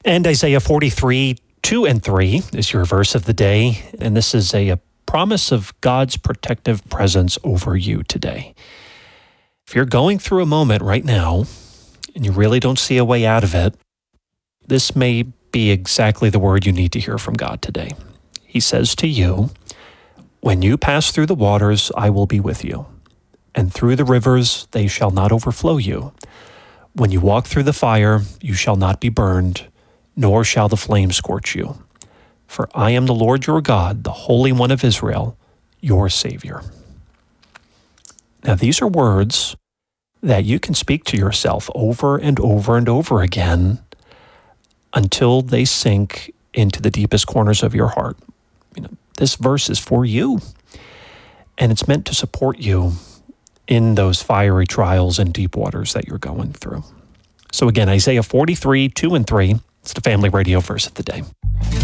And Isaiah 43, 2 and 3 is your verse of the day. And this is a promise of God's protective presence over you today. If you're going through a moment right now and you really don't see a way out of it, this may be exactly the word you need to hear from God today. He says to you, "When you pass through the waters, I will be with you, and through the rivers, they shall not overflow you. When you walk through the fire, you shall not be burned, nor shall the flame scorch you. For I am the Lord your God, the Holy One of Israel, your Savior." Now, these are words that you can speak to yourself over and over and over again until they sink into the deepest corners of your heart. This verse is for you, and it's meant to support you in those fiery trials and deep waters that you're going through. So again, Isaiah 43, 2 and 3, it's the Family Radio verse of the day.